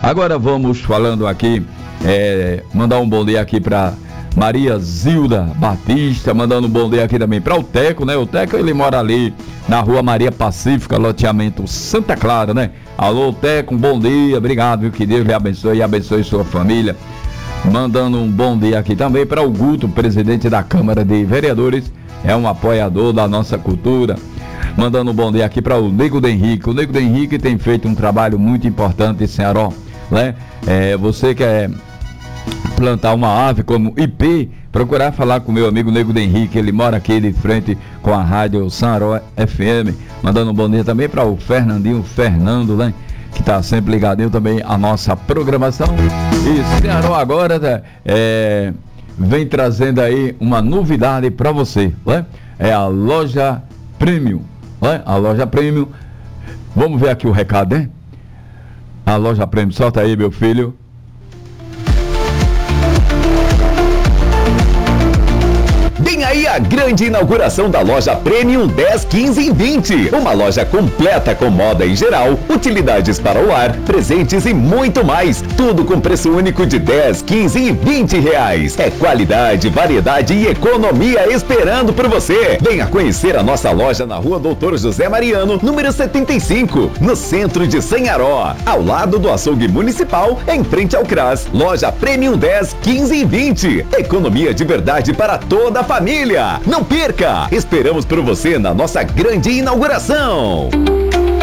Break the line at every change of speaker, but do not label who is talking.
Agora vamos falando aqui, mandar um bom dia aqui para Maria Zilda Batista, mandando um bom dia aqui também para o Teco, né? O Teco, ele mora ali na rua Maria Pacífica, loteamento Santa Clara, né? Alô, Teco, um bom dia, obrigado, viu? Que Deus lhe abençoe e abençoe sua família. Mandando um bom dia aqui também para o Guto, presidente da Câmara de Vereadores, é um apoiador da nossa cultura. Mandando um bom dia aqui para o Nego do Henrique. O Nego do Henrique tem feito um trabalho muito importante em Ceará, né? Você quer plantar uma árvore como IP, procurar falar com o meu amigo Nego do Henrique, ele mora aqui de frente com a rádio Ceará FM. Mandando um bom dia também para o Fernando, né? Que está sempre ligadinho também à nossa programação. E Ceará agora vem trazendo aí uma novidade para você, né? É a loja Premium, né? A loja Premium. Vamos ver aqui o recado, né? A loja Premium, solta aí, meu filho.
Vem aí a grande inauguração da loja Premium 10, 15 e 20. Uma loja completa com moda em geral, utilidades para o lar, presentes e muito mais. Tudo com preço único de 10, 15 e 20 reais. É qualidade, variedade e economia esperando por você. Venha conhecer a nossa loja na rua Doutor José Mariano, número 75, no centro de Sanharó, ao lado do açougue municipal, em frente ao CRAS. Loja Premium 10, 15 e 20. Economia de verdade para toda a família. Não perca! Esperamos por você na nossa grande inauguração.